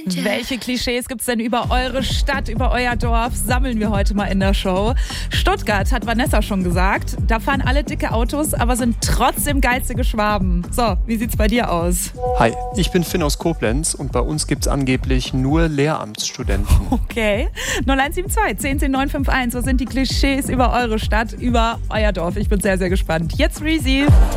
Welche Klischees gibt es denn über eure Stadt, über euer Dorf? Sammeln wir heute mal in der Show. Stuttgart, hat Vanessa schon gesagt, da fahren alle dicke Autos, aber sind trotzdem geizige Schwaben. So, wie sieht's bei dir aus? Hi, ich bin Finn aus Koblenz und bei uns gibt's angeblich nur Lehramtsstudenten. Okay, 0172 10 10 951. Was sind die Klischees über eure Stadt, über euer Dorf? Ich bin sehr, sehr gespannt. Jetzt Reezy.